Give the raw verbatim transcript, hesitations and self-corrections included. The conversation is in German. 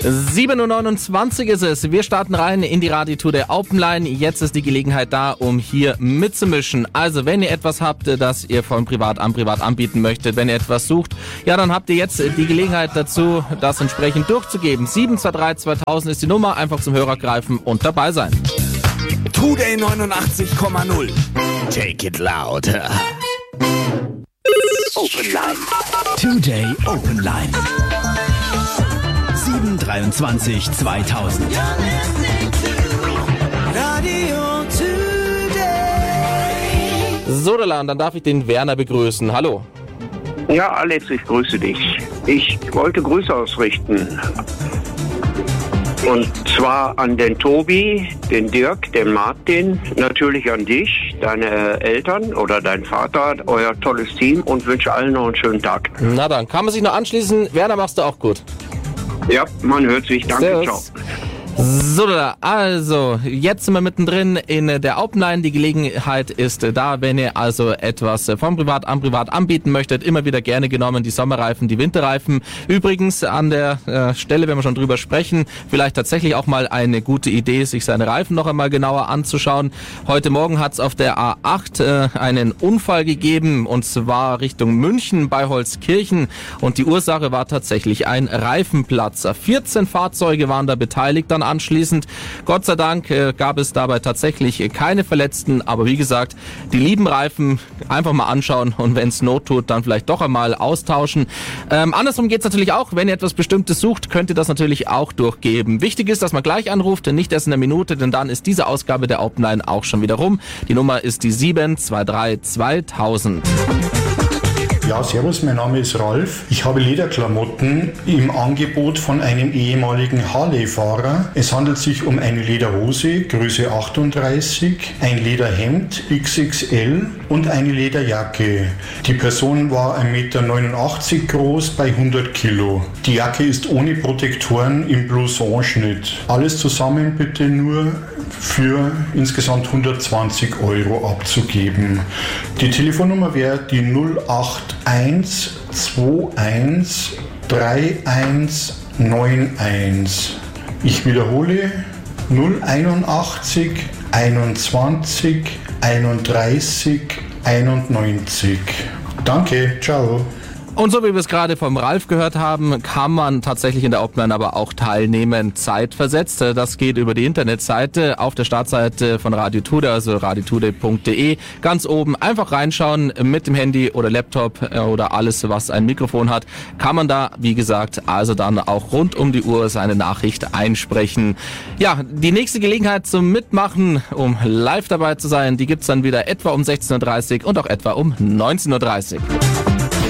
sieben Uhr neunundzwanzig ist es. Wir starten rein in die Radio Today Open Line. Jetzt ist die Gelegenheit da, um hier mitzumischen. Also, wenn ihr etwas habt, das ihr von Privat an Privat anbieten möchtet, wenn ihr etwas sucht, ja, dann habt ihr jetzt die Gelegenheit dazu, das entsprechend durchzugeben. sieben zwei drei zweitausend ist die Nummer. Einfach zum Hörer greifen und dabei sein. Today neunundachtzig Komma null. Take it louder. Open Line. Today Open Line. sieben dreiundzwanzig zweitausend. Radio Today. So, dann darf ich den Werner begrüßen. Hallo. Ja, Alex, ich grüße dich. Ich wollte Grüße ausrichten. Und zwar an den Tobi, den Dirk, den Martin, natürlich an dich, deine Eltern oder dein Vater, euer tolles Team und wünsche allen noch einen schönen Tag. Na dann, kann man sich noch anschließen. Werner, machst du auch gut. Ja, man hört sich. Danke, Servus. Ciao. So, also, jetzt sind wir mittendrin in der Open Line. Die Gelegenheit ist da, wenn ihr also etwas von Privat an Privat anbieten möchtet. Immer wieder gerne genommen, die Sommerreifen, die Winterreifen. Übrigens an der äh, Stelle, wenn wir schon drüber sprechen, vielleicht tatsächlich auch mal eine gute Idee, sich seine Reifen noch einmal genauer anzuschauen. Heute Morgen hat es auf der A acht äh, einen Unfall gegeben, und zwar Richtung München bei Holzkirchen. Und die Ursache war tatsächlich ein Reifenplatzer. vierzehn Fahrzeuge waren da beteiligt dann anschließend. Gott sei Dank äh, gab es dabei tatsächlich äh, keine Verletzten, aber wie gesagt, die lieben Reifen einfach mal anschauen und wenn es Not tut, dann vielleicht doch einmal austauschen. Ähm, andersrum geht es natürlich auch, wenn ihr etwas Bestimmtes sucht, könnt ihr das natürlich auch durchgeben. Wichtig ist, dass man gleich anruft, nicht erst in einer Minute, denn dann ist diese Ausgabe der Open Line auch schon wieder rum. Die Nummer ist die sieben zwei drei zweitausend. Ja, servus, mein Name ist Ralf. Ich habe Lederklamotten im Angebot von einem ehemaligen Harley-Fahrer. Es handelt sich um eine Lederhose, Größe achtunddreißig, ein Lederhemd, X X L und eine Lederjacke. Die Person war ein Meter neunundachtzig groß bei hundert Kilo. Die Jacke ist ohne Protektoren im Blouson-Schnitt. Alles zusammen bitte nur für insgesamt hundertzwanzig Euro abzugeben. Die Telefonnummer wäre die null acht eins zwei eins drei eins neun eins. Ich wiederhole null einundachtzig einundzwanzig einunddreißig einundneunzig. Danke, ciao. Und so wie wir es gerade vom Ralf gehört haben, kann man tatsächlich in der Open Line aber auch teilnehmen, zeitversetzt. Das geht über die Internetseite auf der Startseite von Radio Today, also radio today punkt de. Ganz oben einfach reinschauen mit dem Handy oder Laptop oder alles, was ein Mikrofon hat, kann man da, wie gesagt, also dann auch rund um die Uhr seine Nachricht einsprechen. Ja, die nächste Gelegenheit zum Mitmachen, um live dabei zu sein, die gibt's dann wieder etwa um sechzehn Uhr dreißig und auch etwa um neunzehn Uhr dreißig.